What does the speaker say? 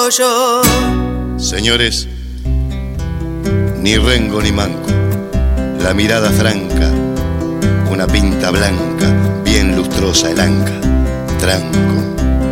yo. Señores, ni rengo ni manco, la mirada franca, una pinta blanca, bien lustrosa el anca, tranco,